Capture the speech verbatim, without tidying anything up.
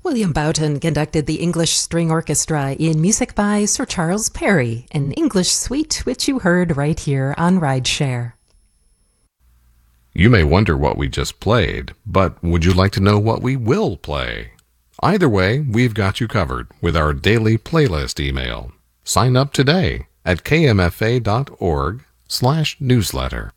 William Boughton conducted the English String Orchestra in music by Sir Charles Perry, an English suite which you heard right here on Rideshare. You may wonder what we just played, but would you like to know what we will play? Either way, we've got you covered with our daily playlist email. Sign up today at k m f a dot org slash newsletter.